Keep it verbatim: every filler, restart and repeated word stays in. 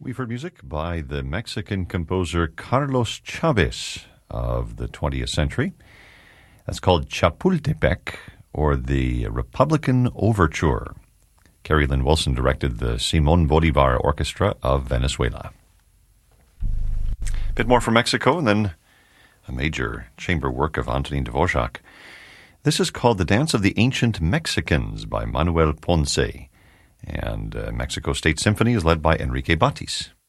We've heard music by the Mexican composer Carlos Chavez of the twentieth century. That's called Chapultepec, or the Republican Overture. Carrie Lynn Wilson directed the Simon Bolivar Orchestra of Venezuela. A bit more from Mexico, and then a major chamber work of Antonin Dvorak. This is called The Dance of the Ancient Mexicans by Manuel Ponce. And uh, Mexico State Symphony is led by Enrique Batis.